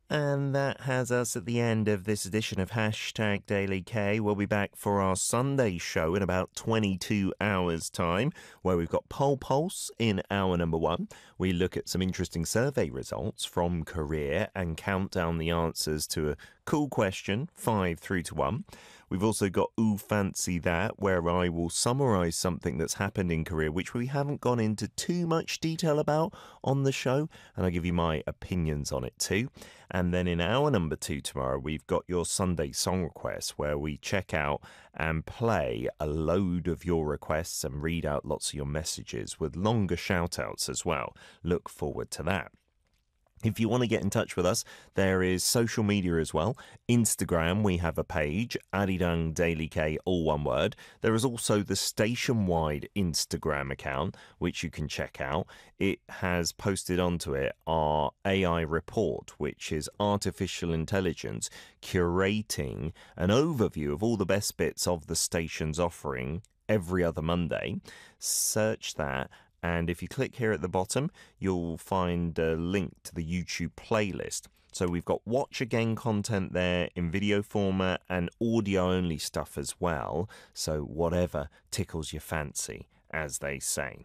And that has us at the end of this edition of Hashtag Daily K. We'll be back for our Sunday show in about 22 hours' time, where we've got Pole Pulse in hour number one. We look at some interesting survey results from Korea and count down the answers to a cool question, 5 through to 1. We've also got Ooh Fancy That, where I will summarize something that's happened in Korea, which we haven't gone into too much detail about on the show, and I'll give you my opinions on it too. And then in hour number two tomorrow, we've got your Sunday song requests, where we check out and play a load of your requests and read out lots of your messages with longer shout outs as well. Look forward to that. If you want to get in touch with us, there is social media as well. Instagram, we have a page, Arirang Daily K, all one word. There is also the station-wide Instagram account, which you can check out. It has posted onto it our AI report, which is artificial intelligence curating an overview of all the best bits of the station's offering every other Monday. Search that. And if you click here at the bottom, you'll find a link to the YouTube playlist. So we've got watch again content there in video format and audio only stuff as well. So whatever tickles your fancy, as they say.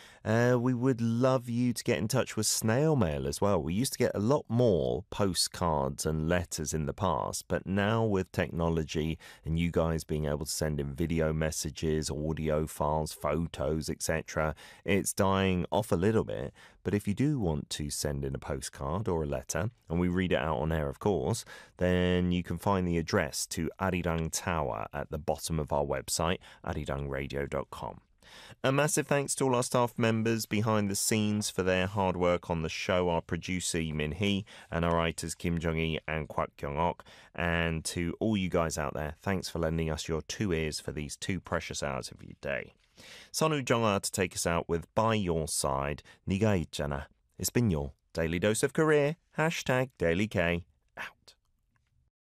We would love you to get in touch with snail mail as well. We used to get a lot more postcards and letters in the past, but now with technology and you guys being able to send in video messages, audio files, photos, etc., it's dying off a little bit. But if you do want to send in a postcard or a letter, and we read it out on air, of course, then you can find the address to Arirang Tower at the bottom of our website, arirangradio.com. A massive thanks to all our staff members behind the scenes for their hard work on the show, our producer Min Hee and our writers Kim Jong-hee and Kwak Kyung-ok. And to all you guys out there, thanks for lending us your two ears for these 2 precious hours of your day. Sonu Jong-ah to take us out with By Your Side, 네가 있잖아. It's been your Daily Dose of Korea, Hashtag Daily K, out.